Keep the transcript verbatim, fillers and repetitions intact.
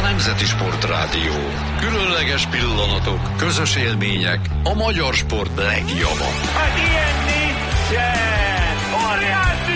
Nemzeti Sportrádió. Különleges pillanatok, közös élmények, a magyar sport legjobb.